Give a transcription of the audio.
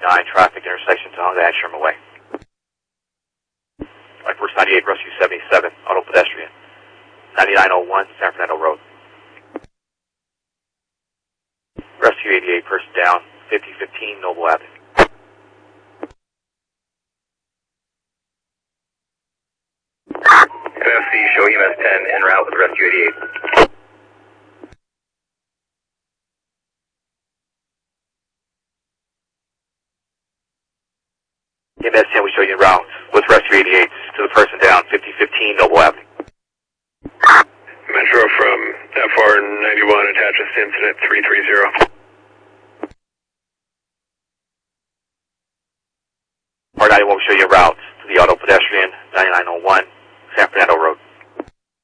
traffic intersection to Honda Ash Sherman Way. Light Force 98, Rescue 77, auto pedestrian. 9901 San Fernando Road. Rescue 88, person down, 5015 Noble Avenue. NFC, show EMS 10 en route with Rescue 88. EMS 10, we show you en route with Rescue 88 to the person down, 5015 Noble Avenue. Metro from FR91 attaches to incident 330. R91 will show you en route